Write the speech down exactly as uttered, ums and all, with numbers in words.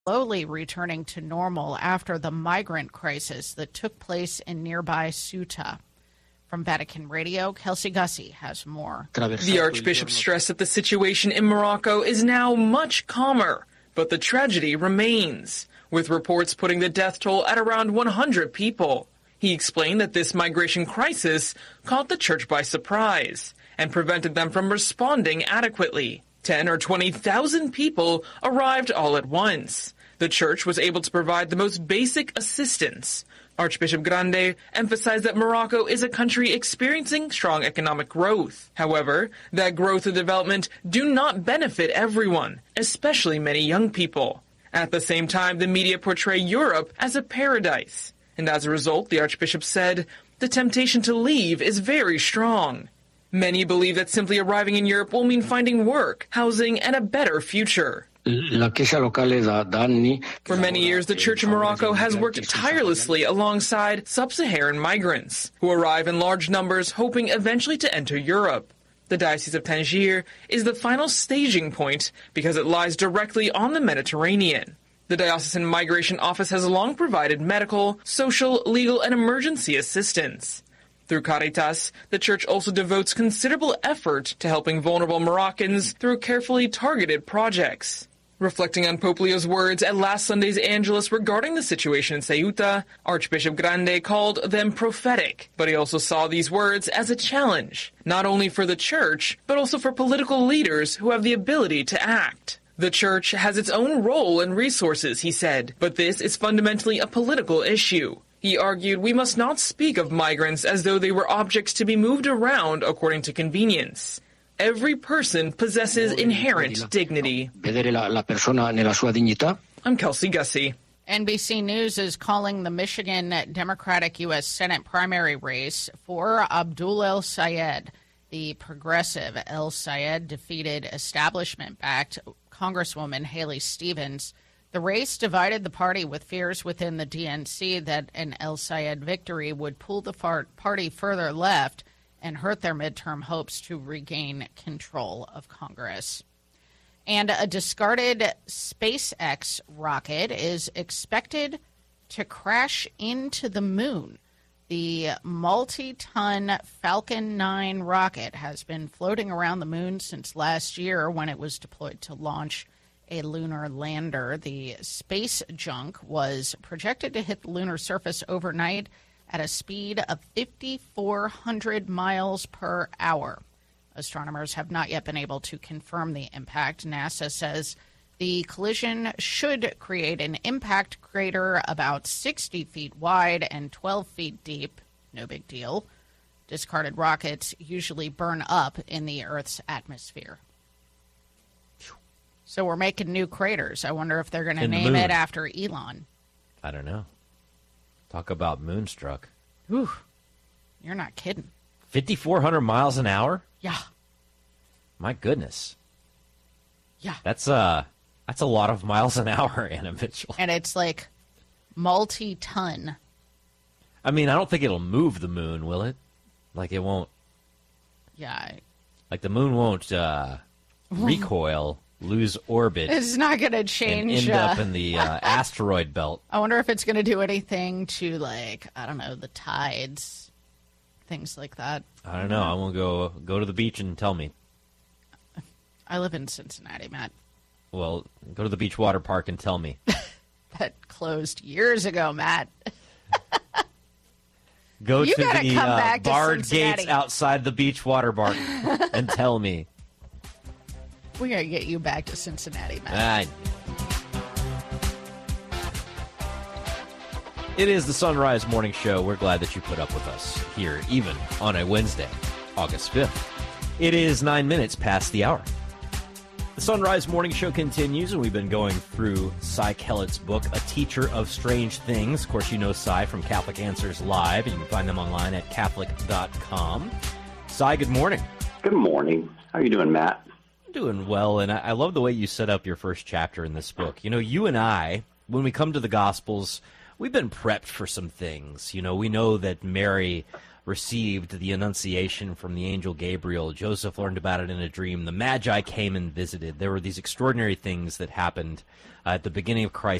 slowly returning to normal after the migrant crisis that took place in nearby Ceuta. From Vatican Radio, Kelsey Gussie has more. The Archbishop stressed that the situation in Morocco is now much calmer, but the tragedy remains, with reports putting the death toll at around one hundred people. He explained that this migration crisis caught the church by surprise and prevented them from responding adequately. ten or twenty thousand people arrived all at once. The church was able to provide the most basic assistance. Archbishop Grande emphasized that Morocco is a country experiencing strong economic growth. However, that growth and development do not benefit everyone, especially many young people. At the same time, the media portray Europe as a paradise. And as a result, the Archbishop said, the temptation to leave is very strong. Many believe that simply arriving in Europe will mean finding work, housing, and a better future. For many years, the Church of Morocco has worked tirelessly alongside sub-Saharan migrants who arrive in large numbers, hoping eventually to enter Europe. The Diocese of Tangier is the final staging point because it lies directly on the Mediterranean. The Diocesan Migration Office has long provided medical, social, legal, and emergency assistance. Through Caritas, the Church also devotes considerable effort to helping vulnerable Moroccans through carefully targeted projects. Reflecting on Pope Leo's words at last Sunday's Angelus regarding the situation in Ceuta, Archbishop Grande called them prophetic, but he also saw these words as a challenge, not only for the Church, but also for political leaders who have the ability to act. The Church has its own role and resources, he said, but this is fundamentally a political issue. He argued we must not speak of migrants as though they were objects to be moved around according to convenience. Every person possesses inherent dignity. I'm Kelsey Gussie. N B C News is calling the Michigan Democratic U S Senate primary race for Abdul El Sayed. The progressive El Sayed defeated establishment-backed Congresswoman Haley Stevens. The race divided the party with fears within the D N C that an El Sayed victory would pull the far- party further left and hurt their midterm hopes to regain control of Congress. And a discarded SpaceX rocket is expected to crash into the moon. The multi-ton Falcon nine rocket has been floating around the moon since last year when it was deployed to launch a lunar lander. The space junk was projected to hit the lunar surface overnight at a speed of five thousand four hundred miles per hour. Astronomers have not yet been able to confirm the impact. NASA says the collision should create an impact crater about sixty feet wide and twelve feet deep. No big deal. Discarded rockets usually burn up in the Earth's atmosphere. So we're making new craters. I wonder if they're going to name it after Elon. I don't know. Talk about moonstruck. Ooh, you're not kidding. fifty-four hundred miles an hour? Yeah. My goodness. Yeah. That's uh that's a lot of miles an hour, Anna Mitchell. And it's like multi-ton. I mean, I don't think it'll move the moon, will it? Like it won't. Yeah. I... Like the moon won't uh, recoil. Lose orbit. It's not going to change. And end uh, up in the uh, asteroid belt. I wonder if it's going to do anything to, like, I don't know, the tides, things like that. I don't know. I won't go go to the beach and tell me. I live in Cincinnati, Matt. Well, go to the beach water park and tell me. That closed years ago, Matt. Go you to the come uh, back to barred Cincinnati. gates outside the beach water park and tell me. We gotta get you back to Cincinnati, Matt. I... It is the Sunrise Morning Show. We're glad that you put up with us here, even on a Wednesday, August fifth. It is nine minutes past the hour. The Sunrise Morning Show continues, and we've been going through Cy Kellett's book, A Teacher of Strange Things. Of course, you know Cy from Catholic Answers Live, and you can find them online at Catholic dot com. Cy, good morning. Good morning. How are you doing, Matt? Doing well, and I, I love the way you set up your first chapter in this book. You know, you and I, when we come to the Gospels, we've been prepped for some things. You know, we know that Mary received the Annunciation from the angel Gabriel. Joseph learned about it in a dream. The Magi came and visited. There were these extraordinary things that happened uh, at the beginning of Christ's